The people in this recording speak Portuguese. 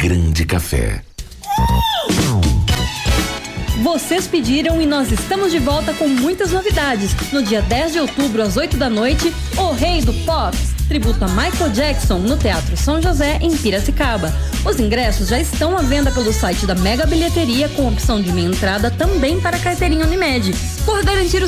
grande café. Vocês pediram e nós estamos de volta com muitas novidades. No dia 10 de outubro, às 8 da noite, O Rei do Pop, tributo a Michael Jackson, no Teatro São José, em Piracicaba. Os ingressos já estão à venda pelo site da Mega Bilheteria, com opção de meia entrada também para a carteirinha Unimed. Por garantir o